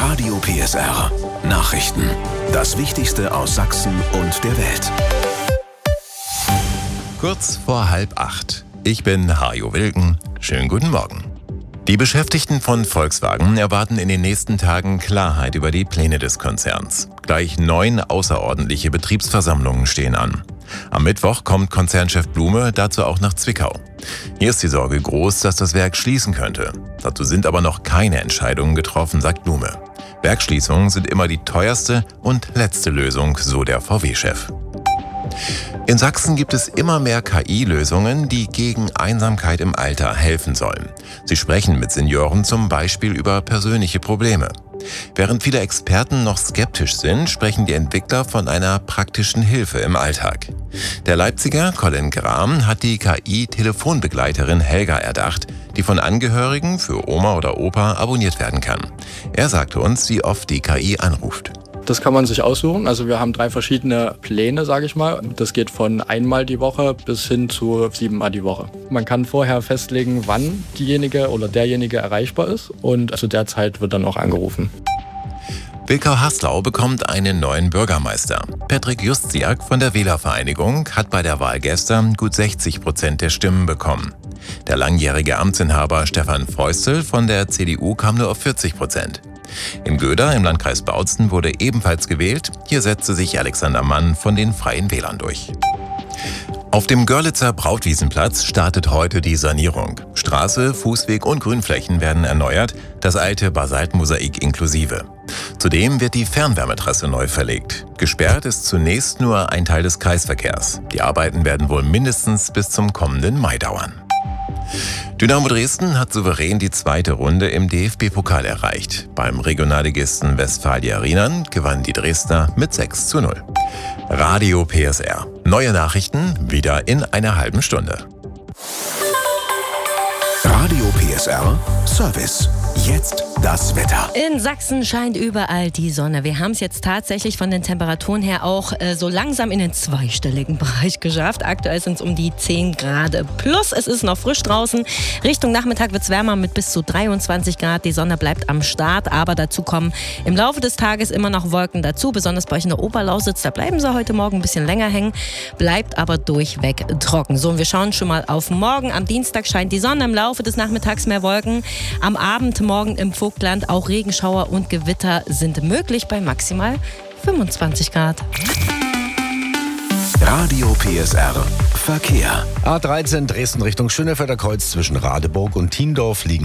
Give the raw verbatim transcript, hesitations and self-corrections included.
Radio P S R Nachrichten. Das Wichtigste aus Sachsen und der Welt. Kurz vor halb acht. Ich bin Hajo Wilken. Schönen guten Morgen. Die Beschäftigten von Volkswagen erwarten in den nächsten Tagen Klarheit über die Pläne des Konzerns. Gleich neun außerordentliche Betriebsversammlungen stehen an. Am Mittwoch kommt Konzernchef Blume dazu auch nach Zwickau. Hier ist die Sorge groß, dass das Werk schließen könnte. Dazu sind aber noch keine Entscheidungen getroffen, sagt Blume. Werksschließungen sind immer die teuerste und letzte Lösung, so der V W-Chef. In Sachsen gibt es immer mehr K I-Lösungen, die gegen Einsamkeit im Alter helfen sollen. Sie sprechen mit Senioren zum Beispiel über persönliche Probleme. Während viele Experten noch skeptisch sind, sprechen die Entwickler von einer praktischen Hilfe im Alltag. Der Leipziger Colin Gram hat die K I-Telefonbegleiterin Helga erdacht, die von Angehörigen für Oma oder Opa abonniert werden kann. Er sagte uns, wie oft die K I anruft. Das kann man sich aussuchen. Also wir haben drei verschiedene Pläne, sage ich mal. Das geht von einmal die Woche bis hin zu siebenmal die Woche. Man kann vorher festlegen, wann diejenige oder derjenige erreichbar ist und zu der Zeit wird dann auch angerufen. Wilkau-Haslau bekommt einen neuen Bürgermeister. Patrick Justiak von der Wählervereinigung hat bei der Wahl gestern gut sechzig Prozent der Stimmen bekommen. Der langjährige Amtsinhaber Stefan Feustel von der C D U kam nur auf vierzig Prozent. In Göder im Landkreis Bautzen wurde ebenfalls gewählt. Hier setzte sich Alexander Mann von den Freien Wählern durch. Auf dem Görlitzer Brautwiesenplatz startet heute die Sanierung. Straße, Fußweg und Grünflächen werden erneuert, das alte Basaltmosaik inklusive. Zudem wird die Fernwärmetrasse neu verlegt. Gesperrt ist zunächst nur ein Teil des Kreisverkehrs. Die Arbeiten werden wohl mindestens bis zum kommenden Mai dauern. Dynamo Dresden hat souverän die zweite Runde im D F B-Pokal erreicht. Beim Regionalligisten Westfalia Rheinland gewannen die Dresdner mit sechs zu null. Radio P S R. Neue Nachrichten wieder in einer halben Stunde. Radio P S R Service. Jetzt das Wetter. In Sachsen scheint überall die Sonne. Wir haben es jetzt tatsächlich von den Temperaturen her auch äh, so langsam in den zweistelligen Bereich geschafft. Aktuell sind es um die zehn Grad plus. Es ist noch frisch draußen. Richtung Nachmittag wird es wärmer mit bis zu dreiundzwanzig Grad. Die Sonne bleibt am Start, aber dazu kommen im Laufe des Tages immer noch Wolken dazu. Besonders bei euch in der Oberlausitz, da bleiben sie heute Morgen ein bisschen länger hängen. Bleibt aber durchweg trocken. So, und wir schauen schon mal auf morgen. Am Dienstag scheint die Sonne, im Laufe des Nachmittags mehr Wolken. Am Abend morgen im Vogtland auch Regenschauer und Gewitter sind möglich bei maximal fünfundzwanzig Grad. Radio P S R Verkehr. A dreizehn Dresden Richtung Schönefelder Kreuz zwischen Radeburg und Thiendorf liegen